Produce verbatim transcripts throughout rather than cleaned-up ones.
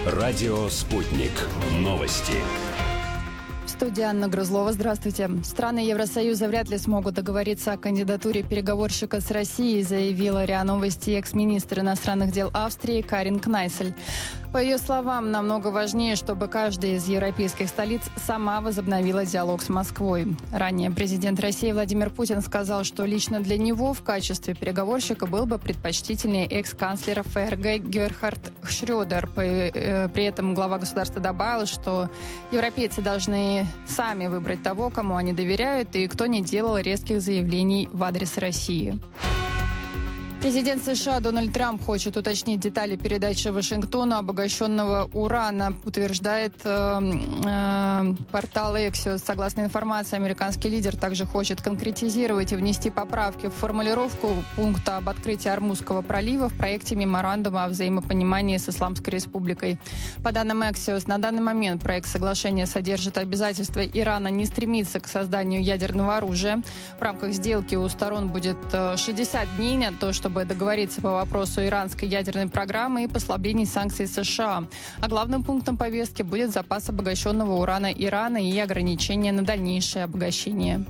Радио «Спутник». Новости. В студии Анна Грызлова. Здравствуйте. Страны Евросоюза вряд ли смогут договориться о кандидатуре переговорщика с Россией, заявила РИА Новости экс-министр иностранных дел Австрии Карин Кнайсель. По ее словам, намного важнее, чтобы каждая из европейских столиц сама возобновила диалог с Москвой. Ранее президент России Владимир Путин сказал, что лично для него в качестве переговорщика был бы предпочтительнее экс-канцлера ФРГ Герхард Шрёдер. При этом глава государства добавил, что европейцы должны сами выбрать того, кому они доверяют, и кто не делал резких заявлений в адрес России. Президент США Дональд Трамп хочет уточнить детали передачи Вашингтону обогащенного урана, утверждает э, э, портал Axios. Согласно информации, американский лидер также хочет конкретизировать и внести поправки в формулировку пункта об открытии Ормузского пролива в проекте меморандума о взаимопонимании с Исламской Республикой. По данным Axios, на данный момент проект соглашения содержит обязательство Ирана не стремиться к созданию ядерного оружия. В рамках сделки у сторон будет шестьдесят дней на то, чтобы договориться по вопросу иранской ядерной программы и послаблений санкций США. А главным пунктом повестки будет запас обогащенного урана Ирана и ограничения на дальнейшее обогащение.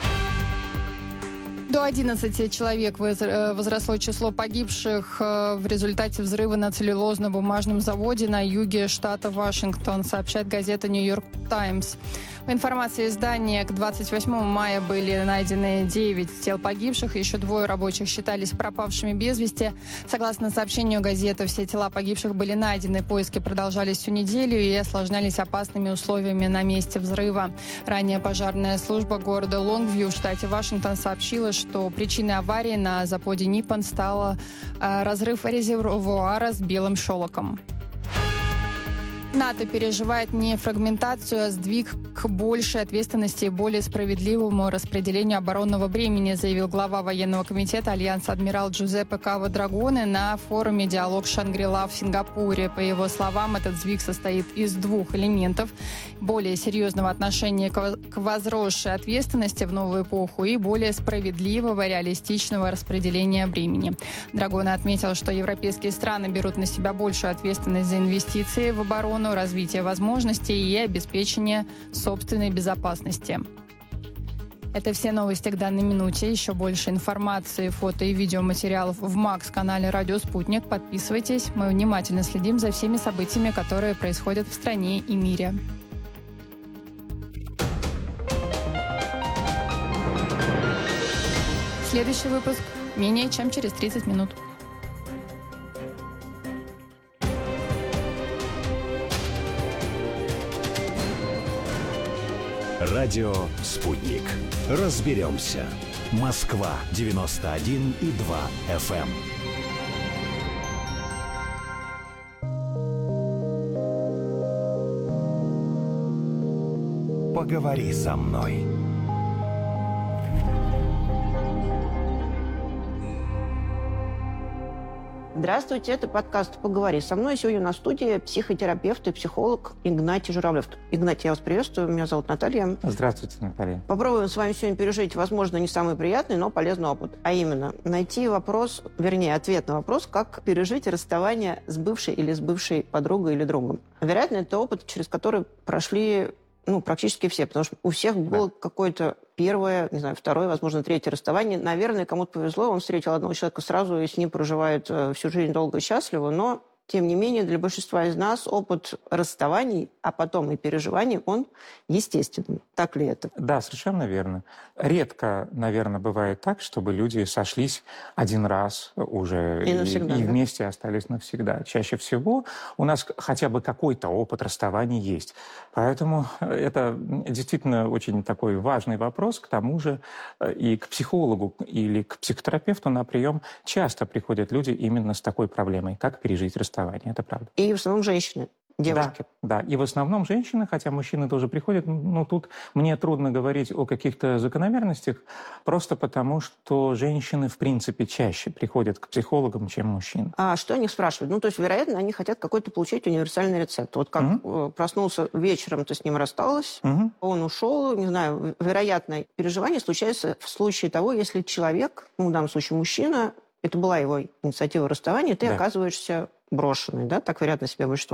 До одиннадцати человек возросло число погибших в результате взрыва на целлюлозно-бумажном заводе на юге штата Вашингтон, сообщает газета «Нью-Йорк Таймс». По информации издания, к двадцать восьмому мая были найдены девять тел погибших, еще двое рабочих считались пропавшими без вести. Согласно сообщению газеты, все тела погибших были найдены, поиски продолжались всю неделю и осложнялись опасными условиями на месте взрыва. Ранее пожарная служба города Лонгвью в штате Вашингтон сообщила, что причиной аварии на заводе Ниппон стал разрыв резервуара с белым шелоком. НАТО переживает не фрагментацию, а сдвиг к большей ответственности и более справедливому распределению оборонного бремени, заявил глава военного комитета Альянса адмирал Джузеппе Кава Драгоне на форуме «Диалог Шангри-Ла» в Сингапуре. По его словам, этот сдвиг состоит из двух элементов: более серьезного отношения к возросшей ответственности в новую эпоху и более справедливого, реалистичного распределения бремени. Драгоне отметил, что европейские страны берут на себя большую ответственность за инвестиции в оборону, развитие возможностей и обеспечение собственной безопасности. Это все новости к данной минуте. Еще больше информации, фото и видеоматериалов в Макс-канале «Радио Спутник». Подписывайтесь. Мы внимательно следим за всеми событиями, которые происходят в стране и мире. Следующий выпуск менее чем через тридцать минут. Радио «Спутник». Разберемся. Москва девяносто один и два эф эм. Поговори со мной. Здравствуйте, это подкаст «Поговори со мной». Сегодня на студии психотерапевт и психолог Игнатий Журавлев. Игнатий, я вас приветствую. Меня зовут Наталья. Здравствуйте, Наталья. Попробуем с вами сегодня пережить, возможно, не самый приятный, но полезный опыт. А именно, найти вопрос, вернее, ответ на вопрос, как пережить расставание с бывшей или с бывшей подругой или другом. Вероятно, это опыт, через который прошли ну, практически все, потому что у всех было да. какое-то первое, не знаю, второе, возможно, третье расставание. Наверное, кому-то повезло, он встретил одного человека сразу и с ним проживает всю жизнь долго и счастливо, но тем не менее, для большинства из нас опыт расставаний, а потом и переживаний, он естественный. Так ли это? Да, совершенно верно. Редко, наверное, бывает так, чтобы люди сошлись один раз уже и, навсегда, и, и да? вместе остались навсегда. Чаще всего у нас хотя бы какой-то опыт расставаний есть. Поэтому это действительно очень такой важный вопрос. К тому же и к психологу или к психотерапевту на прием часто приходят люди именно с такой проблемой, как пережить расставание. Это правда. И в основном женщины. девушки. Да, да, и в основном женщины, хотя мужчины тоже приходят, но тут мне трудно говорить о каких-то закономерностях, просто потому что женщины, в принципе, чаще приходят к психологам, чем мужчины. А что они спрашивают? Ну, то есть, вероятно, они хотят какой-то получить универсальный рецепт. Вот как угу. проснулся вечером, ты с ним рассталась, угу. он ушел, не знаю, вероятно, переживание случается в случае того, если человек, ну, в данном случае мужчина, это была его инициатива расставания, ты да. оказываешься брошенной, да, так, вероятно, себя большинство